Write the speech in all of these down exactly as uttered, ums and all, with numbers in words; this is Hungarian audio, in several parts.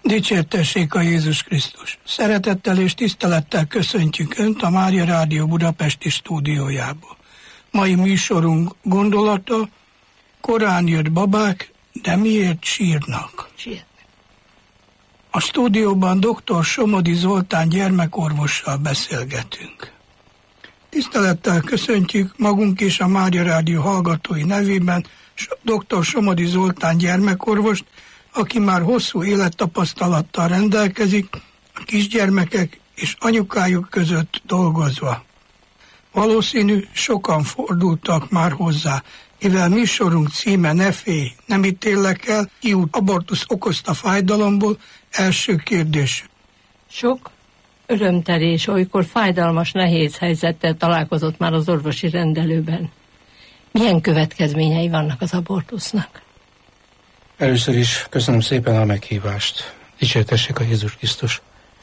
Dicsértessék a Jézus Krisztus! Szeretettel és tisztelettel köszöntjük Önt a Mária Rádió budapesti stúdiójából. Mai műsorunk gondolata: korán jött babák, de miért sírnak? A stúdióban dr. Somodi Zoltán gyermekorvossal beszélgetünk. Tisztelettel köszöntjük magunk és a Mária Rádió hallgatói nevében dr. Somodi Zoltán gyermekorvost, aki már hosszú élettapasztalattal rendelkezik a kisgyermekek és anyukájuk között dolgozva. Valószínű, sokan fordultak már hozzá, mivel műsorunk címe Ne félj, nem ítélek el, kiút abortusz okozta fájdalomból. Első kérdés. Sok örömteli és olykor fájdalmas, nehéz helyzettel találkozott már az orvosi rendelőben. Milyen következményei vannak az abortusznak? Először is köszönöm szépen a meghívást. Dicsértessék a Jézus Krisztus.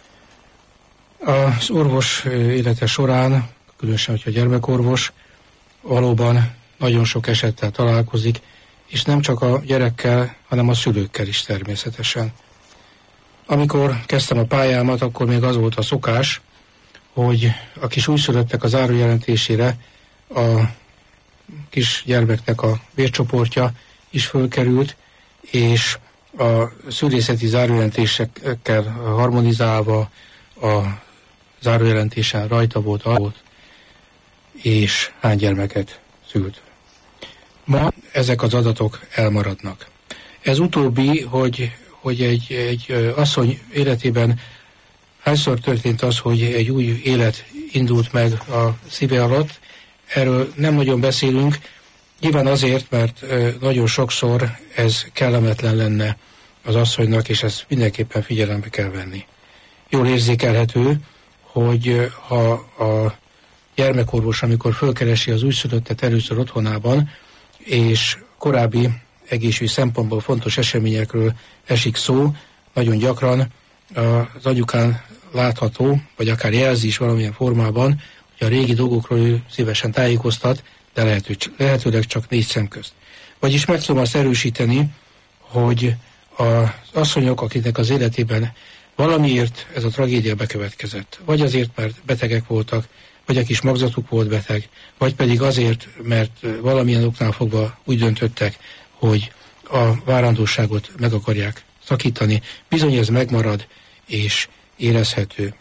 Az orvos élete során, különösen, hogyha gyermekorvos, valóban nagyon sok esettel találkozik, és nem csak a gyerekkel, hanem a szülőkkel is természetesen. Amikor kezdtem a pályámat, akkor még az volt a szokás, hogy a kis újszülöttek a zárójelentésére a kis gyermeknek a vércsoportja is fölkerült, és a szülészeti zárójelentésekkel harmonizálva a zárójelentésen rajta volt, volt, és hány gyermeket szült. Ma ezek az adatok elmaradnak. Ez utóbbi, hogy, hogy egy, egy asszony életében hányszor történt az, hogy egy új élet indult meg a szíve alatt, erről nem nagyon beszélünk, nyilván azért, mert nagyon sokszor ez kellemetlen lenne az asszonynak, és ezt mindenképpen figyelembe kell venni. Jól érzékelhető, hogy ha a gyermekorvos, amikor fölkeresi az újszülöttet először otthonában, és korábbi egészségügyi szempontból fontos eseményekről esik szó, nagyon gyakran az anyukán látható, vagy akár jelzi is valamilyen formában, hogy a régi dolgokról ő szívesen tájékoztat, de lehető, lehetőleg csak négy szem közt. Vagyis meg tudom azt erősíteni, hogy az asszonyok, akiknek az életében valamiért ez a tragédia bekövetkezett, vagy azért, mert betegek voltak, vagy a kis magzatuk volt beteg, vagy pedig azért, mert valamilyen oknál fogva úgy döntöttek, hogy a várandóságot meg akarják szakítani, bizony ez megmarad és érezhető.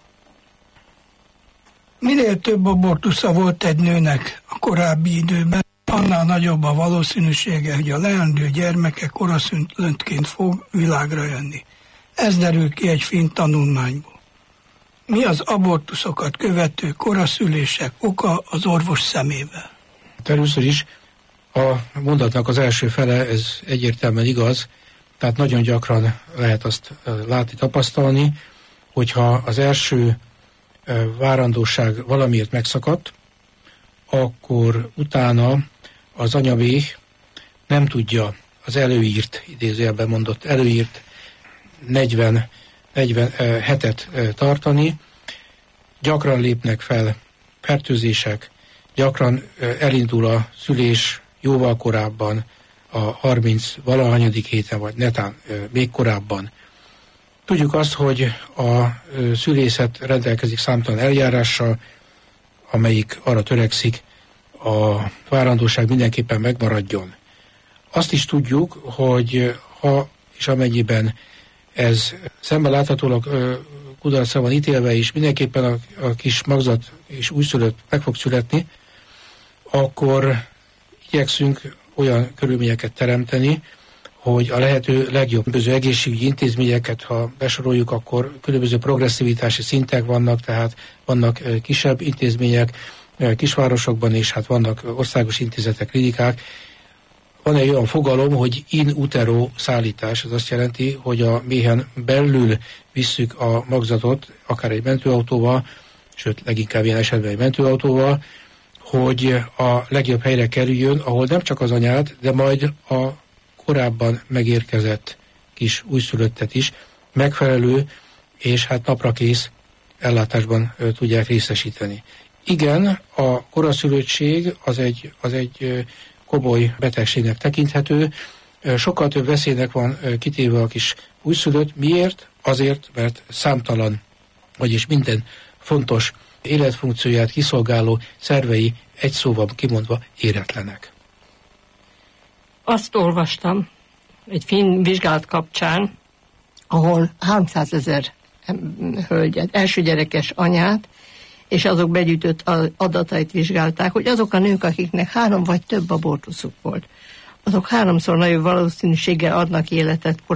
Minél több abortusza volt egy nőnek a korábbi időben, annál nagyobb a valószínűsége, hogy a leendő gyermeke koraszülöttként fog világra jönni. Ez derül ki egy finn tanulmányból. Mi az abortuszokat követő koraszülések oka az orvos szemével? Először is a mondatnak az első fele, ez egyértelműen igaz, tehát nagyon gyakran lehet azt látni, tapasztalni, hogyha az első várandóság valamiért megszakadt, akkor utána az anyaméh nem tudja az előírt, idézőjelben mondott előírt negyven, negyven hetet tartani, gyakran lépnek fel fertőzések, gyakran elindul a szülés jóval korábban, a harminc valahanyadik héten, vagy netán még korábban. Tudjuk azt, hogy a szülészet rendelkezik számtalan eljárással, amelyik arra törekszik, a várandóság mindenképpen megmaradjon. Azt is tudjuk, hogy ha és amennyiben ez szemben láthatólag kudarcra van ítélve is, mindenképpen a, a kis magzat és újszülött meg fog születni, akkor igyekszünk olyan körülményeket teremteni, hogy a lehető legjobb különböző egészségügyi intézményeket, ha besoroljuk, akkor különböző progresszivitási szintek vannak, tehát vannak kisebb intézmények kisvárosokban, és hát vannak országos intézetek, klinikák. Van egy olyan fogalom, hogy in utero szállítás, ez azt jelenti, hogy a méhen belül visszük a magzatot, akár egy mentőautóval, sőt, leginkább ilyen esetben egy mentőautóval, hogy a legjobb helyre kerüljön, ahol nem csak az anyát, de majd a korábban megérkezett kis újszülöttet is megfelelő és hát naprakész ellátásban ö, tudják részesíteni. Igen, a koraszülöttség az egy, az egy komoly betegségnek tekinthető, sokkal több veszélynek van kitéve a kis újszülött. Miért? azért, mert számtalan, vagyis minden fontos életfunkcióját kiszolgáló szervei egy szóval kimondva éretlenek. Azt olvastam egy finn vizsgálat kapcsán, ahol háromszázezer hölgyet, első gyerekes anyát, és azok begyűjtött adatait vizsgálták, hogy azok a nők, akiknek három vagy több abortuszuk volt, azok háromszor nagyobb valószínűséggel adnak életet